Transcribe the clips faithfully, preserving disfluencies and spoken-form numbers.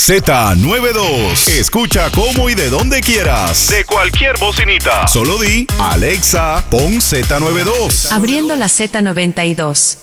Z noventa y dos. Escucha cómo y de donde quieras. De cualquier bocinita. Solo di, Alexa, pon Z noventa y dos. Abriendo la Z noventa y dos.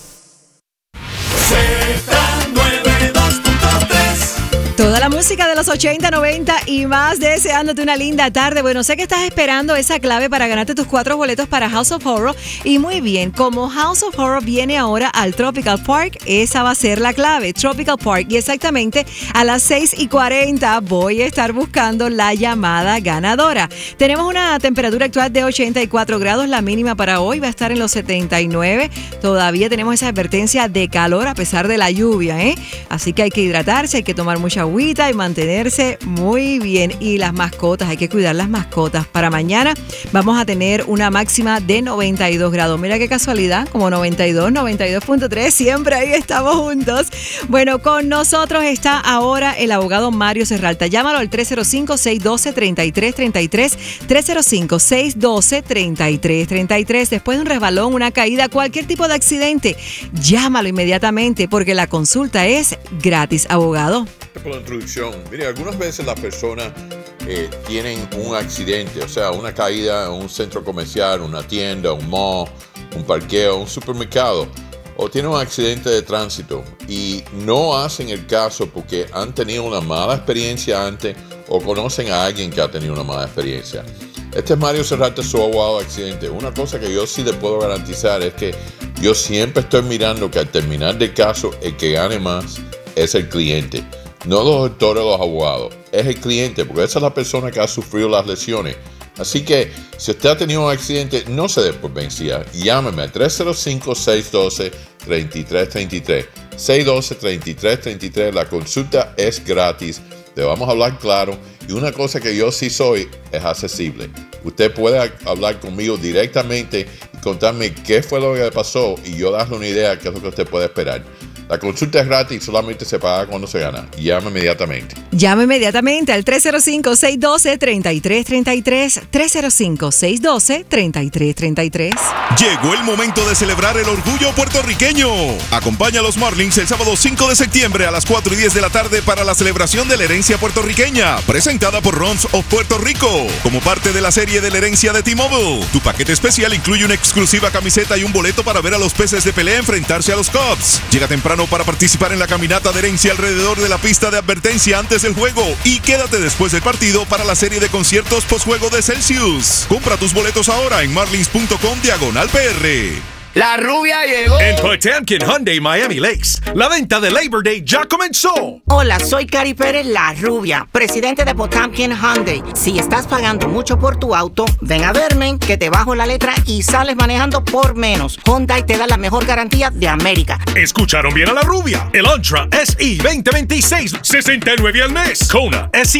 Z noventa y dos punto tres. Toda la música de los ochenta, noventa y más, deseándote una linda tarde. Bueno, sé que estás esperando esa clave para ganarte tus cuatro boletos para House of Horror. Y muy bien, como House of Horror viene ahora al Tropical Park, esa va a ser la clave, Tropical Park. Y exactamente a las seis y cuarenta voy a estar buscando la llamada ganadora. Tenemos una temperatura actual de ochenta y cuatro grados, la mínima para hoy va a estar en los setenta y nueve. Todavía tenemos esa advertencia de calor a pesar de la lluvia, ¿eh? Así que hay que hidratarse, hay que tomar mucha agüita y mantenerse muy bien. Y las mascotas, hay que cuidar las mascotas. Para mañana vamos a tener una máxima de noventa y dos grados. Mira qué casualidad, como noventa y dos, noventa y dos punto tres, siempre ahí estamos juntos. Bueno, con nosotros está ahora el abogado Mario Serralta. Llámalo al tres cero cinco, seis uno dos, tres tres tres tres, tres cero cinco, seis uno dos, tres tres tres tres. Después de un resbalón, una caída, cualquier tipo de accidente, llámalo inmediatamente porque la consulta es gratis, abogado. Por la introducción, mire, algunas veces las personas eh, tienen un accidente, o sea, una caída en un centro comercial, una tienda, un mall, un parqueo, un supermercado, o tienen un accidente de tránsito y no hacen el caso porque han tenido una mala experiencia antes o conocen a alguien que ha tenido una mala experiencia. Este es Mario Serralta, su abogado de accidente. Una cosa que yo sí le puedo garantizar es que yo siempre estoy mirando que al terminar del caso, el que gane más es el cliente. No los doctores o los abogados, es el cliente, porque esa es la persona que ha sufrido las lesiones. Así que, si usted ha tenido un accidente, no se dé por vencida. Llámeme al tres cero cinco, seis uno dos, tres tres tres tres. seis uno dos, tres tres tres tres. La consulta es gratis. Le vamos a hablar claro. Y una cosa que yo sí soy, es accesible. Usted puede hablar conmigo directamente y contarme qué fue lo que le pasó y yo darle una idea de qué es lo que usted puede esperar. La consulta es gratis, solamente se paga cuando se gana. Llame inmediatamente. Llame inmediatamente al tres cero cinco, seis uno dos, tres tres tres tres, tres cero cinco, seis uno dos, tres tres tres tres. Llegó el momento de celebrar el orgullo puertorriqueño. Acompaña a los Marlins el sábado cinco de septiembre a las cuatro y diez de la tarde para la celebración de la herencia puertorriqueña, presentada por Runs of Puerto Rico, como parte de la serie de la herencia de T-Mobile. Tu paquete especial incluye una exclusiva camiseta y un boleto para ver a los Peces de Pelea enfrentarse a los Cubs. Llega temprano para participar en la caminata de herencia alrededor de la pista de advertencia antes del juego y quédate después del partido para la serie de conciertos postjuego de Celsius. Compra tus boletos ahora en marlins punto com diagonal P R. La rubia llegó. En Potemkin Hyundai Miami Lakes, la venta de Labor Day ya comenzó. Hola, soy Cari Pérez, la rubia, presidente de Potemkin Hyundai. Si estás pagando mucho por tu auto, ven a verme, que te bajo la letra y sales manejando por menos. Hyundai te da la mejor garantía de América. ¿Escucharon bien a la rubia? El Elantra S E veinte veintiséis, sesenta y nueve al mes. Kona S E